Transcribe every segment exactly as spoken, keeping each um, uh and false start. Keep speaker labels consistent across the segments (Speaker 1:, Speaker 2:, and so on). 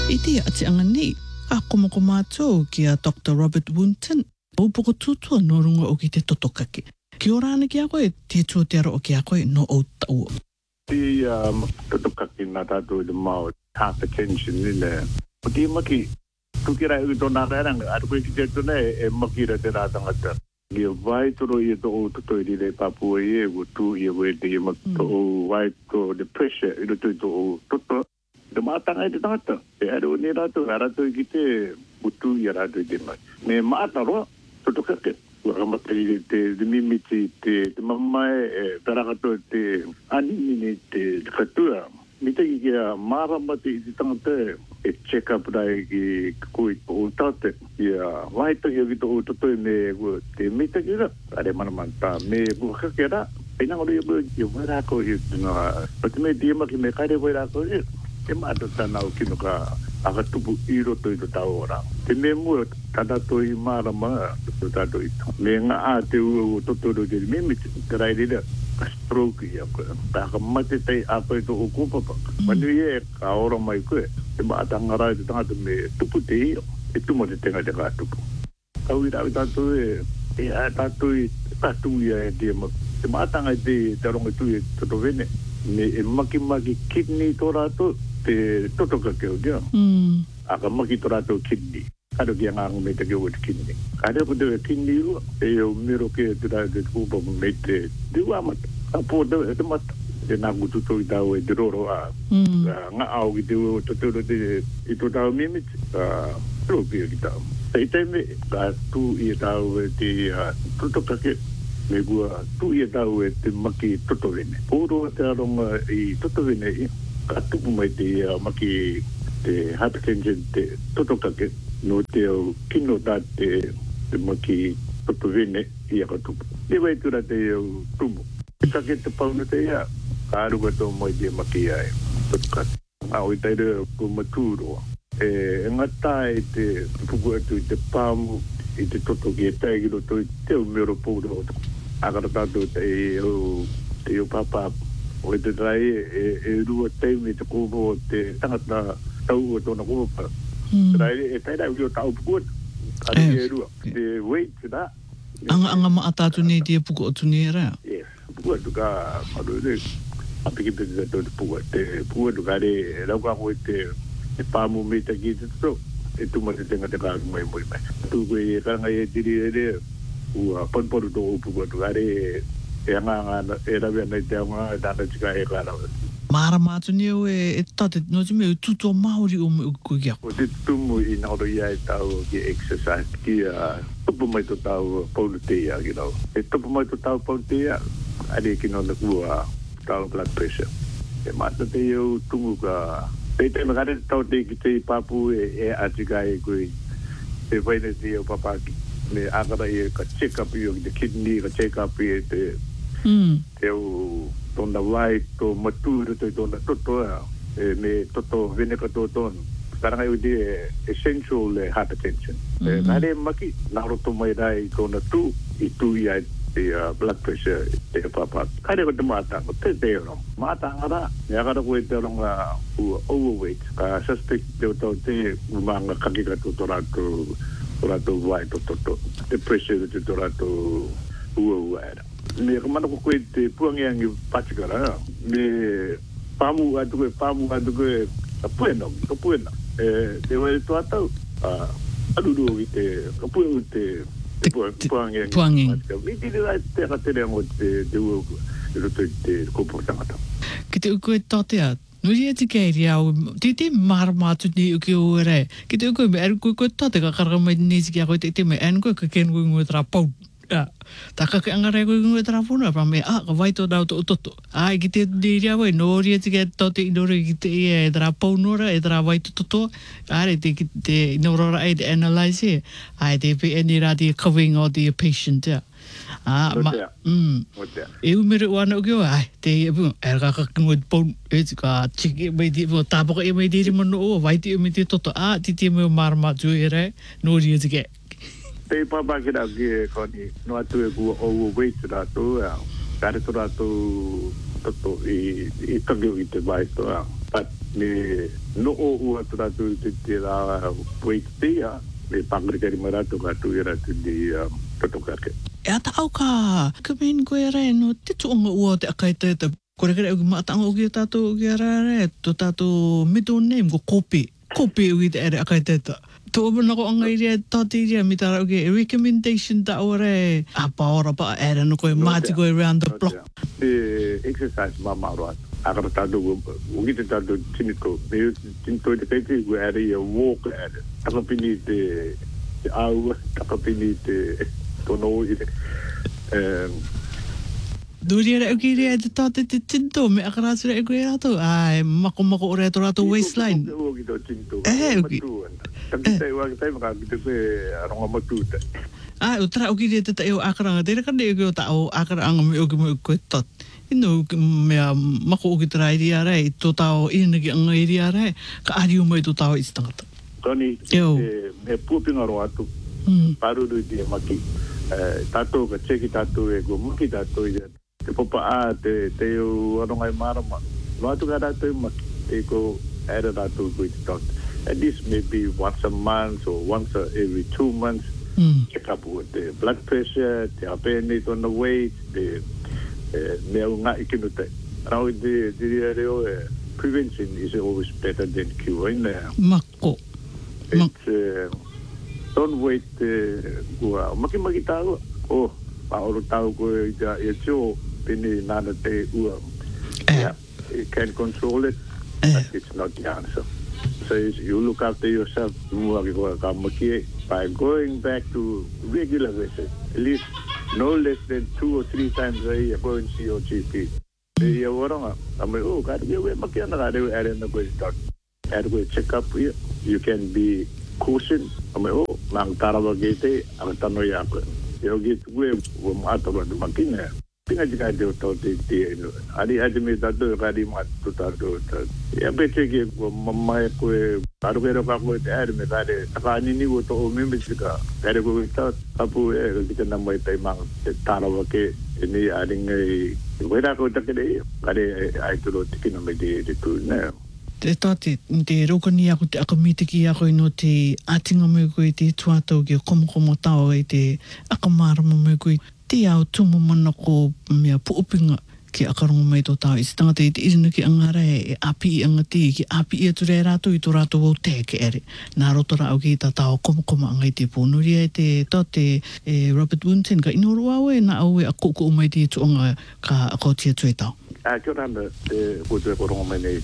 Speaker 1: Iti ati angani, ako mo kumato kia Doctor Robert Woonton, upoko tutua no runga o ki te totokake. Ki ora ana ki a koe, te tuatera o ki a koe no o tau.
Speaker 2: Ti totokake na tātou i mao hypertension ni le. O ti maki, tukira i tōna rēranga, aru koe ki te tōna e makira te rātangata. Ia vai toro i tō o toto i le Papua i e, o tū i e wē te i maki tō o vai tō the pressure i roto i tō o toto. Te mātanga i te tangata. E aru ni rātou, a rātou i ki te utu i a rātou i te mai. Me māta roa, totokake. Wakamatari te mimiti, te mamae, e tarakato te anini te katua. Mita ki kia māramati i te tangata e check up rai ki koe o tate. Ia waitaki o ki tō totoi me te mita ki ra. Are manamanta me bukake ra. E nangoro i o wairako i tuna. Pati me tiema ki me kaire wairako i. Te mātou tāna o kino ka akatupu i roto i to tau ora. Te me mua tatato i mārama tatato i to. Me ngā a te ua o totoro te mimiti. Te rai rira ka stroke i a koe. Ka mate tei a koe to o kūpapa. Manu i e ka ora mai koe. Te mātanga rai te tangata me tupu te io. E tumo te tenga te kātupu. Kau i rawi tātou e e a tātou i tātou i a e te ma. Te mātanga i te te ronga tui e toto vene. Me e maki maki kidney tō rātou. Te totokake o kia.
Speaker 1: Mm.
Speaker 2: Aka maki tō rātou kidney. Kado kia ngāngu me te kia o te kidney. Kado ko te kidney ua. E o miro kia te rātou te kūpa me te te uamata. A pō te e te mata. Te nāngu tuto i tāu e te roro a.
Speaker 1: Mm.
Speaker 2: Ngā au ki te ua totoro te i tō tāu mimiti. Rō kia ki tāu. Te i teime ka tū i tāu e te totokake. Me kua tū i tāu e te maki totovene. Pōro te aronga i totovene i. Ka tupu mai te uh, maki te hypertension te totokake no te o kino tā te, te maki totovene i a ka tupu. E wai tura te o tumu. E kake te pauna te ia, ka aruga tō mai te maki ai totokake. A oi teire ko matūroa. E ngata e te puku atu i te pāmu i te totoke e taigiro tō i te o mero pōro. Akara tātou te o te o pāpāpu. O te trai e, e rua teimi te kōpo te tangata tau o tōna kōpa. Mm. Trai e taira o tau pukuat. Kari e rua. Te weight da.
Speaker 1: Anga anga maa tātu nei te puku o tuni e rea?
Speaker 2: Yes. Pukuat tu ka maru e apiki piki ka tō te pukuat. Te pukuat tu ka re rauka koe te te pāmu me te ki te tō. E tuma te tenga te kāku mai moi mai. Tu koe e karanga e tiri e re. Ua panporu tō o pukuat tu ka re e anga anga e rawi ana i te anga e tāna tika e kārawa.
Speaker 1: Māra mātu ni o e, e tate, no te mea tuto maori o me uku kia.
Speaker 2: O te tumu i nauro ia e tau ki exercise ki a tupu mai to tau paunutea ki rau. E tupu mai to tau paunutea, are ki nona kua tau blood pressure. E mata te iau tumu ka, te te makare tau te ki te papu e, e atika e kui, te waine te iau papaki. Me akara i ka check up i o ki te kidney, ka check up i e te
Speaker 1: Mm.
Speaker 2: te o tōna wai tō matūra tō tōna toto e me toto veneka tō tōna. Karanga iu di essential hypertension. Mm-hmm. E nare maki, naroto mai rai tōna tū, i tū i ai te uh, blood pressure te papa. Kaire ko te mātanga, te te oro. Mātanga ra, e akara koe te ronga ua overweight. Ka suspect te o tau te umanga kakika tō tō rato, tō rato wai tō toto. Te pressure te tō rato ua ua era. Me kamana ko koe te puangeangi patikara, me pamu atu koe, pamu atu koe, a puena, ka puena. E, te wai tu atau, a aruru i te, ka puena te, te puangeangi patikara. Me tiri rai te akatere ango te, te ua, e roto i te kopo tangata.
Speaker 1: Ki te uko e tātea, nuri e te keiri au, te te mara mātu ni uki o ere. Ki te uko e me eru koe koe tāte ka karaka mai nesi ki a koe te te me anu koe ka kenu koe ngoi tera pau. Ja, tā kake angare koe ngoi tera puna, pa me, ah, ka waito nau to utoto. Ai, ki te diria wai, nōri e te kia tau te inore ki te ia e tera pau nora, e tera waito toto. Are, te, te inorora e te analyze e. Ai, te pe eni rā te covering o te patient, ja. Ah, ma, mm. E umere wana uki o, ai, te ia punga, e raka kake ngoi te pau, e te ka chiki, mai te, tāpaka e mai te mano o, waiti e mai te toto. Ah, ti te mea marama tu e re, nōri e te kia.
Speaker 2: Te papa ki rau ki e koni, no atu e kua overweight rātou, kare tō rātou toto i, i tangiu i te vai tō. but me no o ua tratu te te la wait tia me pangrikari maratu ka tu ira te di totokake.
Speaker 1: E ata au ka ka min koe re no te tuonga ua te akai te te kore kere uki maatanga uki tātou uki ara re to tātou middle name ko kopi kopi uki te ere akai te te to obana ko anga iria tāti iria mi tara uki recommendation ta ore a paora pa ere no koe mati koe around the block
Speaker 2: the exercise mama roat agora tātou uki te tātou tiniko me tiniko te kaiti ua ere ia walk ere takapini te au takapini te tono ire
Speaker 1: Duri era uki rea te tate te tinto me akarāsura e koe rato. Ai, mako mako ore ato rato waistline.
Speaker 2: Uki tō tinto.
Speaker 1: Eh, uki.
Speaker 2: Takitai waki tai maka ki te koe aronga matuta.
Speaker 1: Ai, o tara uki rea te ta eo akaranga. Teira kane uki o ta o akaranga me uki mo koe tot. Ino mea mako uki tara iri ara e tō tao inaki anga iri ara e ka ari umai tō tao isi tangata.
Speaker 2: Tony, me puapinga ro atu. Paruru di maki. Tātou ka cheki tātou e go muki tātou i te popa a te te o arongai marama. No atu ka tātou i maki te ko era tātou ko i te tot. At least maybe once a month or once a, every two months. Mm. Check up with the blood pressure, te apene on the weight, the mea unga ikinu te. Rau i te diria reo e prevention is always better than cure in there.
Speaker 1: Mako.
Speaker 2: It's uh, don't wait kua maki maki tau oh paoro tau ko ia ia tio pini nana te ua yeah you can control it but it's not the answer so you look after yourself mua ki ko ka maki by going back to regular visit at least no less than two or three times a year go and see your G P e ia waranga ame oh ka dia we maki ana ka dia ere na ko start and go check up here you can be caution ame o mang tarawa gete ang tano ya ko yo git gue wo mato ba makina pinga jika de to te te ari adi me tado kadi mat to tado ya bete ge wo mamma ko aru gero ka ko te ari me kade akani ni wo to o me misika kade ko ta apu e kita namai tai mang tarawa ke ini ari ngai wera ko ta kede kade ai to tikino me de de tu na
Speaker 1: Te tate, te rokani ako te akamitiki ako ino te atinga mo koe te tuatau ki komokomo tau e te akamarama mo koe te au tumu mana ko mea puupinga ki akarongo mai tō tau. I se tangata i te irina ki angara e api i angati ki api i atu rea rātou i tō rātou au te ke ere. Nā rotora au ki tā tau komokomo angai te pōnuria e te tate e Robert Winton ka inoro au e nā au e a koko umai te tuanga ka akotia tue tau.
Speaker 2: Ah, kia rana, te kutue korongo mai nei.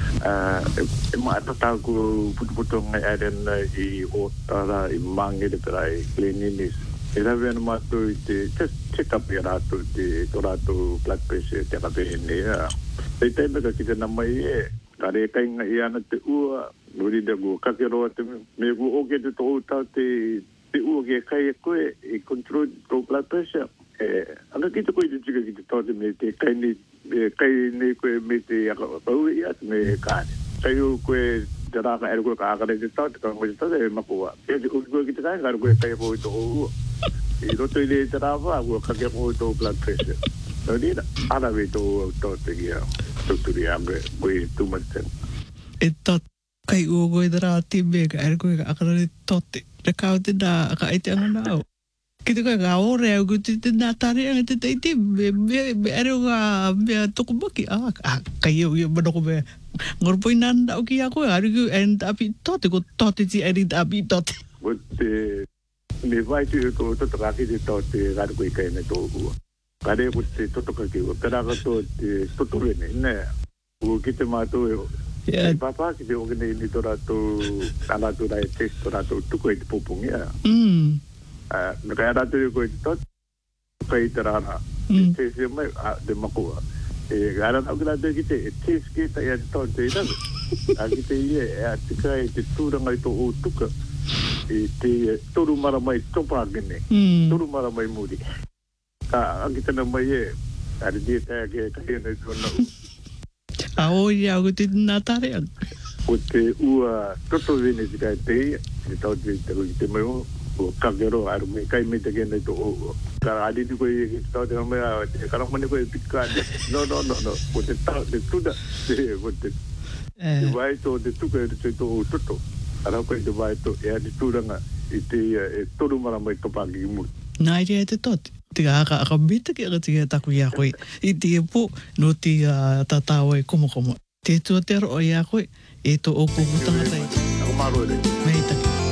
Speaker 2: E maa tatau ku putu-putu ngai arena i otara, i mange de perai, cleanliness. E rawe anu mātou i te, just check up i rātou, te tō rātou blood pressure, te kapehene. Tei teime ka ki te namai e, ka re kainga i ana te ua, nuri de ku kakeroa te me ku oke te tō utau te, te ua ke kai e koe, i control tō blood pressure. E, anga ki te koe te tika ki te tōte me te kaini, kai nei koe me te akau i atu me kāne. Kai u koe te rāka ere koe ka akare te tau, te kangoe te tau e makua. E te koe koe ki te kai, kare koe kai koe tō ua. I roto i le te rāwha, koe kake koe tō blood pressure. Nō nina, ana we tō tō te kia, tōturi ange, koe tūmaten.
Speaker 1: E tot, kai ua koe te rā tīme ka ere koe ka akare te tote. Re kao te nā, ka ete anga nāo. Ki te koe ka ore au te te nā tare anga te teiti, me, me, me ere o ka mea toko maki. Ah, ah kai au ia manoko me. Ngorpoi nanda o ki a koe, ariku e api tote, ko tote ti eri api tote.
Speaker 2: Ko te, me vai tu e ko toto kaki te tote, kare koe kai me tō ua. Kare ko te toto kaki ua, peraka tō te toto rene, ne. Ua ki te mātou e o. Yeah. Papa ki te okene ni tō rātou, tā rātou rai test tō rātou tuko e te popongi a. Mm. Uh, Naka rātou e koe te tot, kai te rāna, te se mai, te makua. E gara nau ki rātou ki te, e te sketa e a te tot te irawe. A ki te ie, e a te kai te tūranga i tō o tuka, e te toru mara mai topa agene, toru mara mai muri. Ka, a ki tana mai e, a re dia taia ke kai ana i tōna u.
Speaker 1: A o ia o te nā tare ang.
Speaker 2: O te ua toto vene te kai te ia, te tau te te mai o. Kakero aru me kai me te gene to ka adi ni koe ki tau te me te karang mane koe pikane no no no no ko te tau te tuda te ko te Te vai to te tuka e te to o toto. Ara koe te vai to e ati tūranga i te e toru mara mai kapaki i muri.
Speaker 1: Nā rea te toti. Te aka aka mita ki aka tia taku i a koe. I te e po no te tatao e komo komo. Te tua te aro i a koe e to o kuku tangatai.
Speaker 2: Ako maro e re.
Speaker 1: Mei taki.